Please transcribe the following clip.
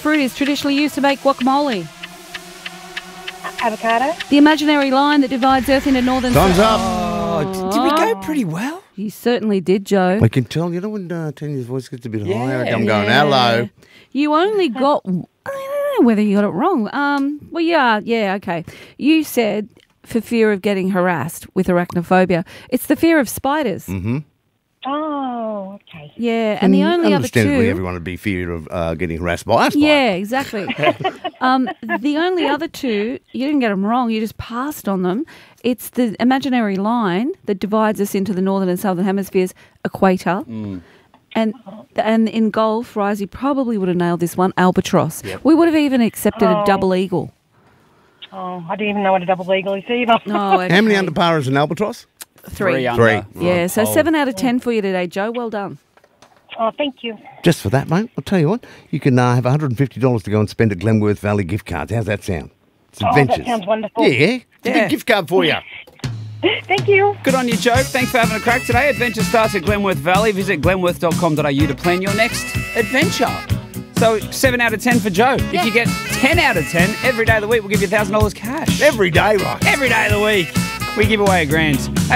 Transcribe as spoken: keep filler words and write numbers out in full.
fruit is traditionally used to make guacamole? Avocado. The imaginary line that divides Earth into northern... Thumbs up. Oh, d- did we go pretty well? You certainly did, Joe. I can tell, you know, when uh, Tanya's voice gets a bit Yeah. higher, I'm going, Yeah. hello. You only got... I don't know whether you got it wrong. Um, well, yeah, yeah, okay. You said for fear of getting harassed with arachnophobia. It's the fear of spiders. Mm-hmm. Oh, okay. Yeah, and the only other Understandably, two... everyone would be fear of uh, getting harassed by us. Yeah, exactly. um, the only other two, you didn't get them wrong, you just passed on them. It's the imaginary line that divides us into the northern and southern hemispheres, equator. Mm. And and in golf, Risey probably would have nailed this one, albatross. Yep. We would have even accepted a Oh. double eagle. Oh, I didn't even know what a double eagle is either. Oh, okay. How many under par is an albatross? Three. under. Three. Yeah, so Oh. seven out of ten for you today, Joe. Well done. Oh, thank you. Just for that, mate, I'll tell you what, you can uh, have one hundred fifty dollars to go and spend at Glenworth Valley gift cards. How's that sound? It's Oh, adventures. that sounds wonderful. Yeah, it's a Yeah. big gift card for you. Thank you. Good on you, Joe. Thanks for having a crack today. Adventure starts at Glenworth Valley. Visit glenworth dot com dot a u to plan your next adventure. So, seven out of ten for Joe. Yeah. If you get ten out of ten, every day of the week we'll give you one thousand dollars cash. Every day, right? Every day of the week we give away a grand.